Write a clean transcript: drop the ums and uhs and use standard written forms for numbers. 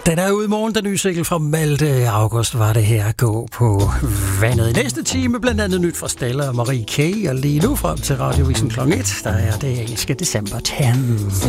Den er ude i morgen, den nye single fra Malte. August var det her at gå på vandet. I næste time blandt andet nyt fra Stella og Marie K. Og lige nu frem til Radiovisen kl. 1, der er det engelske december 10.